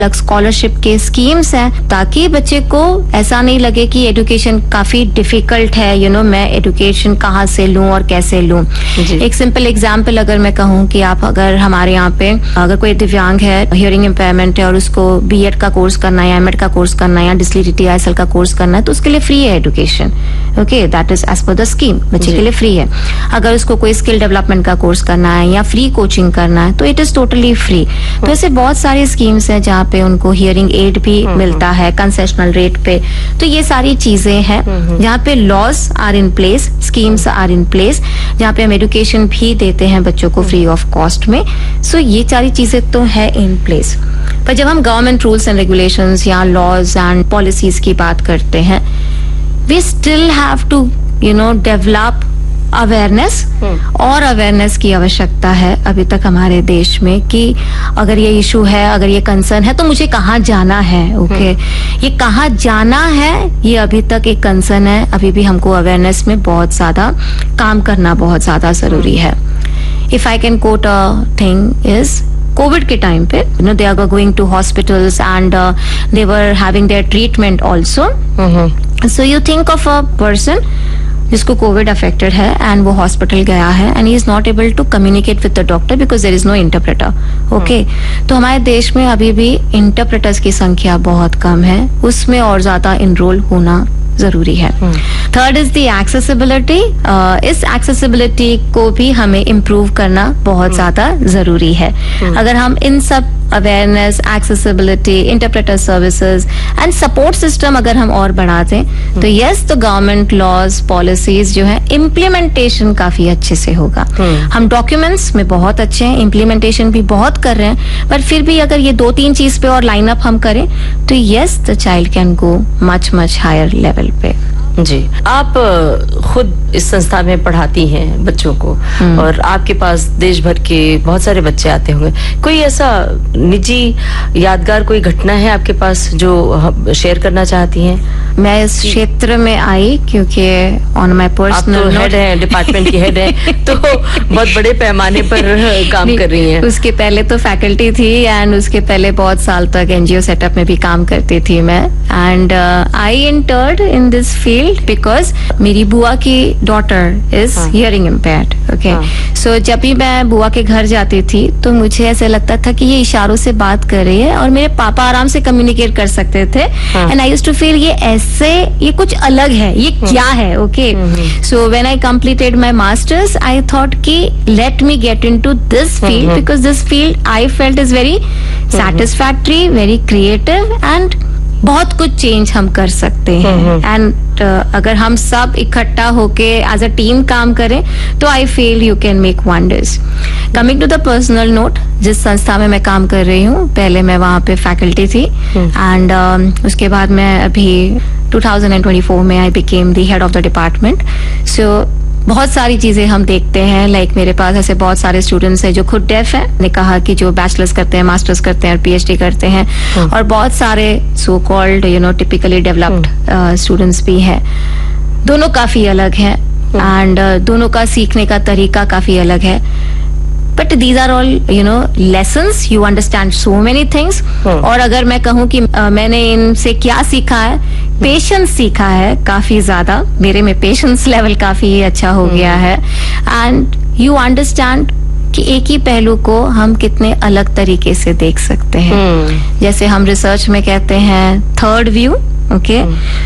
Scholarship के schemes हैं, ताकि बच्चे को ऐसा नहीं लगे कि एजुकेशन काफी डिफिकल्ट है, मैं एजुकेशन कहाँ से लूं और कैसे लूं। एक सिंपल एग्जांपल अगर मैं कहूँ कि आप अगर हमारे यहाँ पे अगर कोई दिव्यांग है, हियरिंग इम्पेयरमेंट है और उसको बीएड का कोर्स करना है या एमएड का कोर्स करना है या डिसलेक्सिया आईएसएल का कोर्स करना है, तो उसके लिए फ्री है education. Okay, that is as per the scheme, बच्चे के लिए फ्री है। अगर उसको कोई स्किल डेवलपमेंट का कोर्स करना है या फ्री कोचिंग करना है तो इट इज टोटली फ्री। तो ऐसे बहुत सारी स्कीम्स हैं जहाँ पे उनको हियरिंग एड भी मिलता है कंसेशनल रेट पे। तो ये सारी चीजें हैं जहाँ पे laws are in place, schemes are in place, जहाँ पे हम एजुकेशन भी देते हैं बच्चों को फ्री ऑफ कॉस्ट में। सो ये सारी चीजें तो है इन प्लेस। पर जब हम गवर्नमेंट रूल्स एंड रेगुलेशंस या लॉज एंड पॉलिसीज की बात करते हैं, we still have to develop awareness, और अवेयरनेस की आवश्यकता है अभी तक हमारे देश में कि अगर ये इशू है, अगर ये कंसर्न है तो मुझे कहाँ जाना है। ओके, ये कहाँ जाना है ये अभी तक एक कंसर्न है। अभी भी हमको अवेयरनेस में बहुत ज्यादा काम करना बहुत ज्यादा जरूरी है। If I can coat a thing is Covid के टाइम पे they are going to hospitals and they were having their treatment also. So you think of a person जिसको कोविड अफेक्टेड है एंड वो हॉस्पिटल गया है and he is not able to communicate with the doctor because there is no interpreter. Okay, तो हमारे देश में अभी भी इंटरप्रेटर्स की संख्या बहुत कम है, उसमें और ज्यादा इनरोल होना जरूरी है। Third is the accessibility. इस एक्सेसिबिलिटी को भी हमें इम्प्रूव करना बहुत ज्यादा जरूरी है। अगर हम इन सब awareness, accessibility, interpreter services and support system अगर हम और बढ़ा दें तो यस, तो गवर्नमेंट लॉज पॉलिसीज जो है इम्प्लीमेंटेशन काफी अच्छे से होगा। हम डॉक्यूमेंट्स में बहुत अच्छे हैं, इम्प्लीमेंटेशन भी बहुत कर रहे हैं, पर फिर भी अगर ये 2-3 चीज पे और लाइन अप हम करें तो yes, the child can go much higher level पे। जी, आप खुद इस संस्था में पढ़ाती हैं बच्चों को और आपके पास देश भर के बहुत सारे बच्चे आते होंगे। कोई ऐसा निजी यादगार कोई घटना है आपके पास जो शेयर करना चाहती हैं? मैं इस क्षेत्र में आई क्योंकि ऑन माय पर्सनल हेड है, डिपार्टमेंट की हेड है, तो बहुत बड़े पैमाने पर काम कर रही हैं। उसके पहले तो फैकल्टी थी एंड उसके पहले बहुत साल तक एनजीओ सेटअप में भी काम करती थी मैं। And I entered in this field because मेरी बुआ की daughter is hearing impaired. Okay, सो जब भी मैं बुआ के घर जाती थी तो मुझे ऐसे लगता था कि ये इशारों से बात कर रही है और मेरे पापा आराम से कम्युनिकेट कर सकते थे। And I used to feel ये कुछ अलग है, ये क्या है। Okay, so when I completed my masters I thought कि let me get into this field because this field I felt is very satisfactory, very creative and बहुत कुछ चेंज हम कर सकते हैं। एंड अगर हम सब इकट्ठा होके एज अ टीम काम करें तो I feel you can make wonders. Coming to the personal note, जिस संस्था में मैं काम कर रही हूँ, पहले मैं वहाँ पे फैकल्टी थी एंड उसके बाद मैं अभी 2024 में I became the head of the department. सो बहुत सारी चीजें हम देखते हैं, लाइक मेरे पास ऐसे बहुत सारे स्टूडेंट्स हैं जो खुद डेफ हैं, ने कहा कि जो बैचलर्स करते हैं, मास्टर्स करते हैं और पीएचडी करते हैं, और बहुत सारे so called typically developed students भी हैं। दोनों काफी अलग हैं एंड दोनों का सीखने का तरीका काफी अलग है। But these are all lessons, you understand so many things. और अगर मैं कहूँ कि मैंने इनसे क्या सीखा है, पेशेंस सीखा है काफी ज्यादा। मेरे में पेशेंस लेवल काफी अच्छा हो गया है एंड यू अंडरस्टैंड कि एक ही पहलू को हम कितने अलग तरीके से देख सकते हैं। जैसे हम रिसर्च में कहते हैं third view. Okay,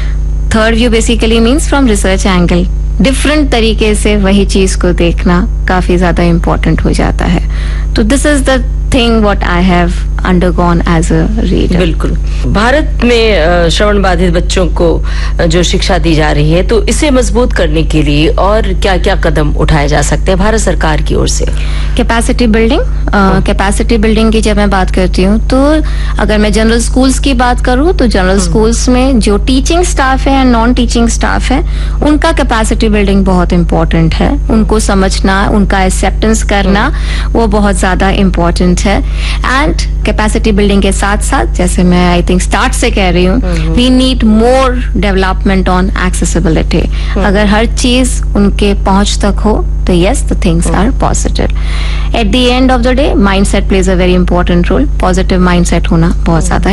third view basically means from research angle, different तरीके से वही चीज को देखना काफी ज्यादा इम्पोर्टेंट हो जाता है। तो this is the thing what I have undergone as a reader. बिल्कुल, भारत में श्रवण बाधित बच्चों को जो शिक्षा दी जा रही है, तो इसे मजबूत करने के लिए और क्या क्या कदम उठाए जा सकते हैं भारत सरकार की ओर से? कैपेसिटी बिल्डिंग, कैपेसिटी बिल्डिंग की जब मैं बात करती हूँ तो अगर मैं जनरल स्कूल्स की बात करूँ तो जनरल स्कूल्स में जो टीचिंग स्टाफ है, नॉन टीचिंग स्टाफ है, उनका कैपेसिटी बिल्डिंग बहुत इम्पोर्टेंट है। उनको समझना, उनका एक्सेप्टेंस करना वो बहुत ज्यादा इम्पोर्टेंट है। एंड कैपेसिटी बिल्डिंग के साथ साथ, जैसे मैं आई थिंक स्टार्ट से कह रही हूँ, we need more development on accessibility. अगर हर चीज उनके पहुंच तक हो तो yes, the things are positive. At the end of the day mindset plays a very important role. Positive mindset होना बहुत ज्यादा